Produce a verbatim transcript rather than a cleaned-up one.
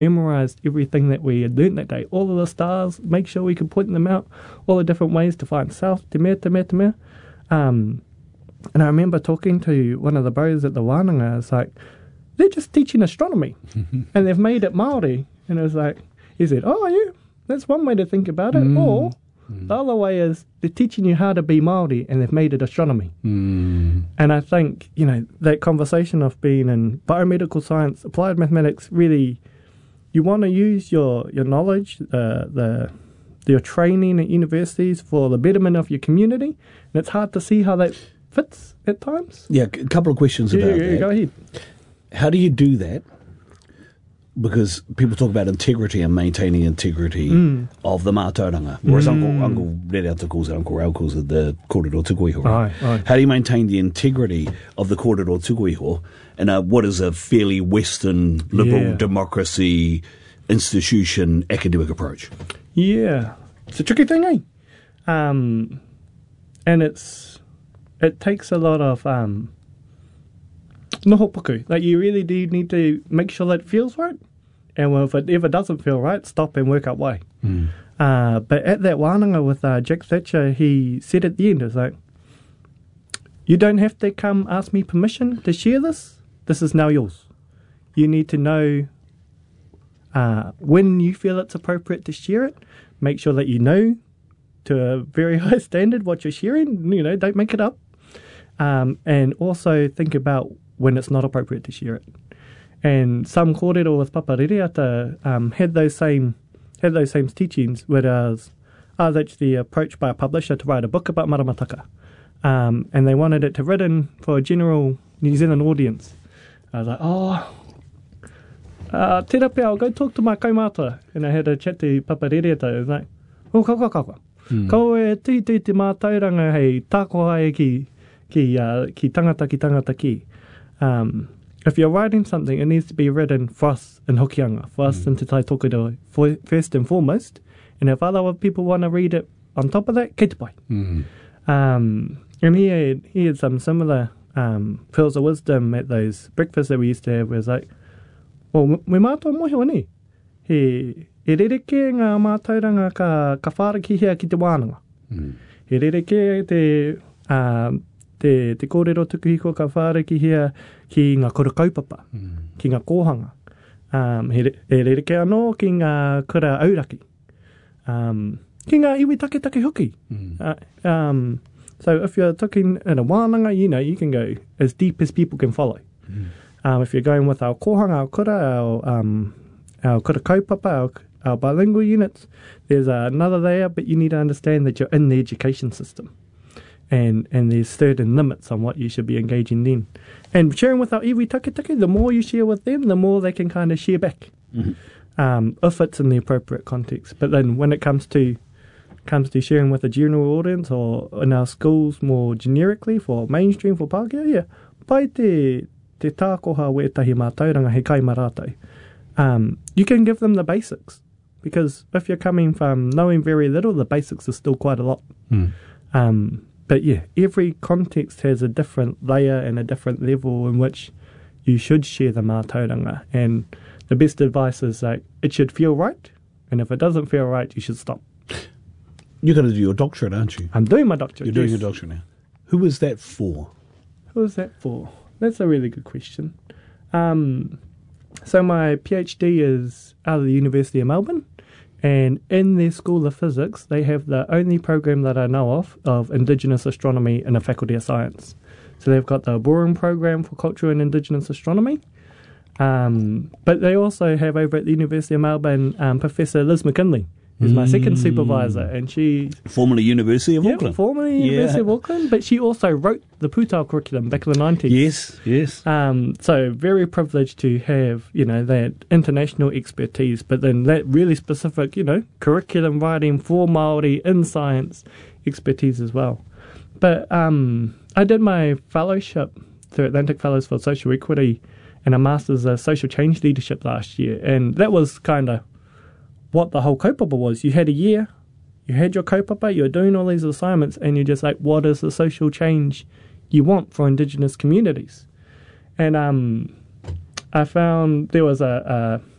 memorized everything that we had learnt that day. All of the stars, make sure we could point them out, all the different ways to find south, te mea, te mea, te mea. Um, and I remember talking to one of the bros at the wānanga, it's like, they're just teaching astronomy, and they've made it Māori. And it was like, he said, oh, yeah, that's one way to think about it. Mm. Or mm. the other way is they're teaching you how to be Māori, and they've made it astronomy. Mm. And I think, you know, that conversation of being in biomedical science, applied mathematics, really, you want to use your, your knowledge, uh, the your training at universities for the betterment of your community. And it's hard to see how that fits at times. Yeah, a couple of questions yeah, about yeah, that. Go ahead. How do you do that? Because people talk about integrity and maintaining integrity mm. of the mātauranga. Whereas mm. Uncle, Uncle Rerata calls it, Uncle Rao calls it the kōrero tukuiho. Aye, aye. How do you maintain the integrity of the kōrero tukuiho in a, what is a fairly Western, liberal yeah. democracy, institution, academic approach? Yeah. It's a tricky thing, eh? Um, and it's it takes a lot of um, noho puku. Like, you really do need to make sure that it feels right. And well, if it ever doesn't feel right, stop and work out why. Mm. Uh, but at that wānanga with uh, Jack Thatcher, he said at the end, it's like, you don't have to come ask me permission to share this. This is now yours. You need to know uh, when you feel it's appropriate to share it. Make sure that you know to a very high standard what you're sharing. You know, don't make it up. Um, and also think about when it's not appropriate to share it. And some kōrero with Papa Rereata um, had those same had those same teachings, whereas I was actually approached by a publisher to write a book about Maramataka. Um, and they wanted it to written for a general New Zealand audience. I was like, oh, uh, te rape, I'll go talk to my kaumata. And I had a chat to Papa Rereata. I was like, oh, kau, kau, kau, kau. Mm. Kau e tui tui te mātauranga hei tāko ai ki, ki, uh, ki tangata ki tangata ki. Um, if you're writing something, it needs to be written for us in Hokianga, for us mm. in Te Tai Tokoro, for, first and foremost. And if other people want to read it on top of that, kei te pai. Mm. Um, and he had, he had some similar um, pearls of wisdom at those breakfasts that we used to have, where it's like, well, me mātua mohi ni. He, he rereke ngā mātauranga ka, ka whārakihia ki te wānanga. Mm. He rereke te, uh, te, te kōrero tukuhiko ka whārakihia ki ngā kura kaupapa, mm. ki ngā kōhanga. Um, he, he rereke anō ki ngā kura auraki. Um, ki ngā iwi take take hoki. Mm. Uh, um, so if you're talking in a wānanga, you know, you can go as deep as people can follow. Mm. Um, if you're going with our kōhanga, our kura, our, um, our kura kaupapa, our, our bilingual units, there's uh, another layer, but you need to understand that you're in the education system. And and there's certain limits on what you should be engaging in. And sharing with our iwi take take, the more you share with them, the more they can kind of share back. Mm-hmm. Um, if it's in the appropriate context. But then when it comes to comes to sharing with a general audience or in our schools more generically for mainstream, for Pākehā, yeah, pai te, te tākoha wētahi mātauranga he kai maratai. Um, you can give them the basics, because if you're coming from knowing very little, the basics is still quite a lot. Mm. Um, but yeah, every context has a different layer and a different level in which you should share the mātauranga. And the best advice is like, it should feel right, and if it doesn't feel right, you should stop. You're going to do your doctorate, aren't you? I'm doing my doctorate. You're doing yes. your doctorate now. Who is that for? Who is that for? That's a really good question. Um, so my PhD is out of the University of Melbourne, and in their School of Physics, they have the only program that I know of of Indigenous astronomy in a Faculty of Science. So they've got the Boring program for Cultural and Indigenous Astronomy. Um, but they also have over at the University of Melbourne um, Professor Liz McKinley, who's mm. my second supervisor, and she... Formerly University of yeah, Auckland. formerly yeah. University of Auckland, but she also wrote the Pūtau curriculum back in the nineties. Yes, yes. Um, so very privileged to have, you know, that international expertise, but then that really specific, you know, curriculum writing for Māori in science expertise as well. But um, I did my fellowship through Atlantic Fellows for Social Equity and a Master's of Social Change Leadership last year, and that was kind of what the whole kaupapa was. You had a year, you had your kaupapa, you're doing all these assignments, and you're just like, what is the social change you want for Indigenous communities? And um, I found there was a,